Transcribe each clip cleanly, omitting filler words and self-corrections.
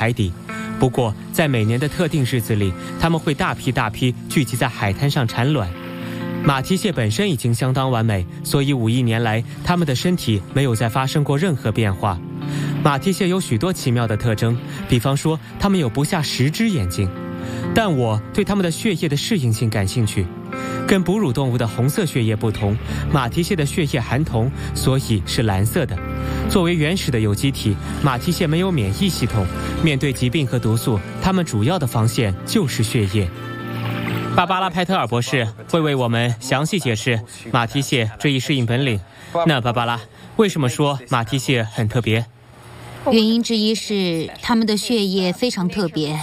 海底。不过在每年的特定日子里，它们会大批聚集在海滩上产卵。马蹄蟹本身已经相当完美，所以5亿年来它们的身体没有再发生过任何变化。马蹄蟹有许多奇妙的特征，比方说它们有不下10只眼睛。但我对它们的血液的适应性感兴趣。跟哺乳动物的红色血液不同，马蹄蟹的血液含铜，所以是蓝色的。作为原始的有机体，马蹄蟹没有免疫系统，面对疾病和毒素，它们主要的防线就是血液。芭芭拉·派特尔博士会为我们详细解释马蹄蟹这一适应本领。那芭芭拉，为什么说马蹄蟹很特别？ 原因之一是它们的血液非常特别。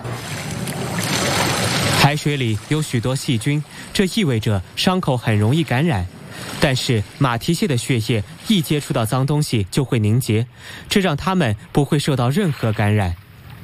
海水里有许多细菌，这意味着伤口很容易感染。但是马蹄蟹的血液一接触到脏东西就会凝结，这让它们不会受到任何感染。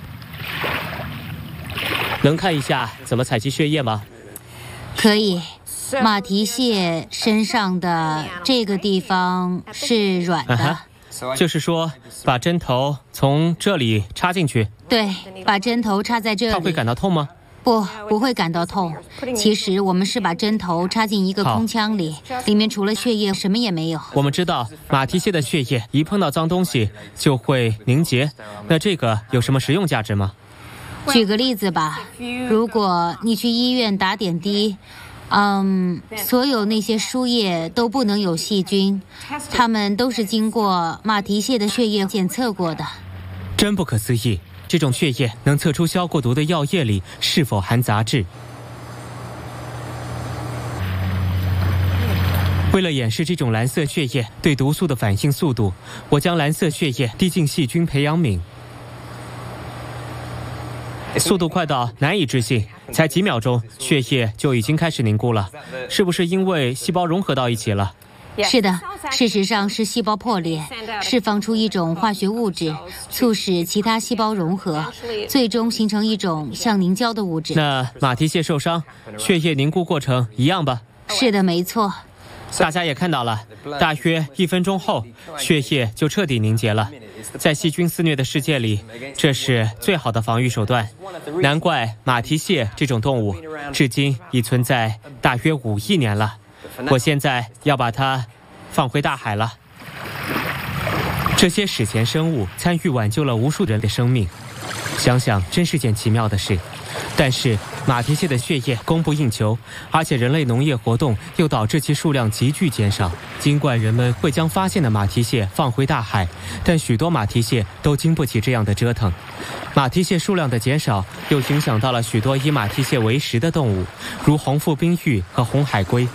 能看一下怎么采集血液吗？ 可以。马蹄蟹身上的这个地方是软的。 就是说把针头从这里插进去。 对，把针头插在这里。 它会感到痛吗？ 不会感到痛。其实我们是把针头插进一个空腔里，里面除了血液什么也没有。 我们知道马蹄蟹的血液一碰到脏东西就会凝结，那这个有什么实用价值吗？ 举个例子吧，如果你去医院打点滴，所有那些输液都不能有细菌，它们都是经过马蹄蟹的血液检测过的。 真不可思议，这种血液能测出消过毒的药液里是否含杂质。为了演示这种蓝色血液对毒素的反应速度，我将蓝色血液滴进细菌培养皿，速度快到难以置信，才几秒钟，血液就已经开始凝固了。是不是因为细胞融合到一起了？ 是的，事实上是细胞破裂，释放出一种化学物质，促使其他细胞融合，最终形成一种像凝胶的物质。 那马蹄蟹受伤，血液凝固过程一样吧？ 是的，没错。 大家也看到了，大约1分钟后，血液就彻底凝结了。在细菌肆虐的世界里，这是最好的防御手段。难怪马蹄蟹这种动物至今已存在大约5亿年了。我现在要把它放回大海了。这些史前生物参与挽救了无数人的生命，想想真是件奇妙的事。但是马蹄蟹的血液供不应求，而且人类农业活动又导致其数量急剧减少。尽管人们会将发现的马蹄蟹放回大海，但许多马蹄蟹都经不起这样的折腾。马蹄蟹数量的减少又影响到了许多以马蹄蟹为食的动物，如红腹冰玉和红海龟。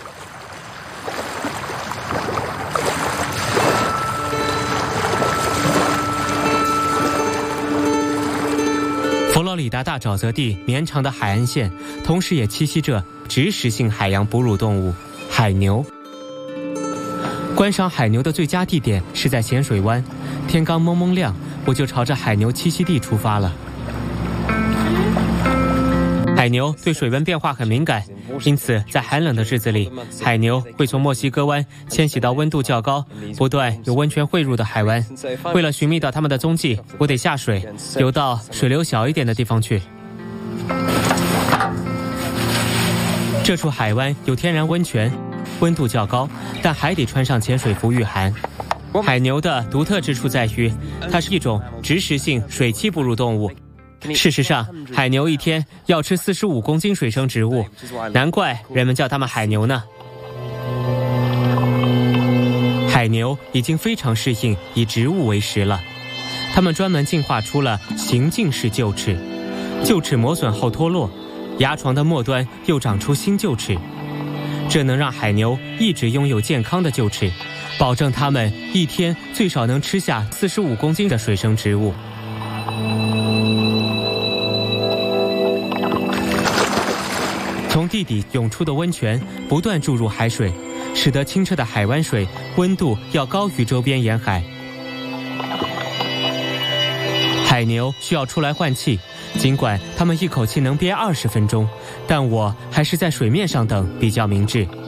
佛罗里达大沼泽地绵长的海岸线，同时也栖息着植食性海洋哺乳动物海牛。观赏海牛的最佳地点是在咸水湾，天刚蒙蒙亮，我就朝着海牛栖息地出发了。海牛对水温变化很敏感，因此在寒冷的日子里，海牛会从墨西哥湾迁徙到温度较高、不断有温泉汇入的海湾。为了寻觅到它们的踪迹，我得下水，游到水流小一点的地方去。这处海湾有天然温泉，温度较高，但还得穿上潜水服御寒。海牛的独特之处在于，它是一种植食性水栖哺乳动物。事实上，海牛一天要吃45公斤水生植物，难怪人们叫它们海牛呢。海牛已经非常适应以植物为食了，它们专门进化出了行进式臼齿，臼齿磨损后脱落，牙床的末端又长出新臼齿，这能让海牛一直拥有健康的臼齿，保证它们一天最少能吃下45公斤的水生植物。从地底涌出的温泉不断注入海水，使得清澈的海湾水温度要高于周边沿海。海牛需要出来换气，尽管它们一口气能憋20分钟，但我还是在水面上等比较明智。